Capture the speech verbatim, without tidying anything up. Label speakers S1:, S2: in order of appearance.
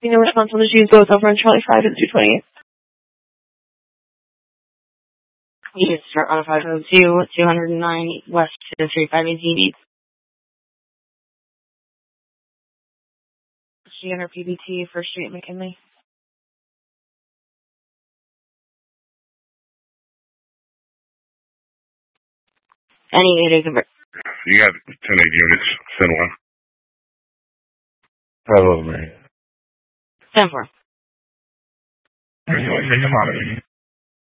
S1: No response on the G's both over on Charlie five and two twenty-eight.
S2: You start on five oh two, two oh nine, west to three five eight Z B. She under P B T, First Street, McKinley. Any eight acre.
S3: You got ten eight units, send one.
S4: Hello, man.
S2: ten four.
S4: Are you out of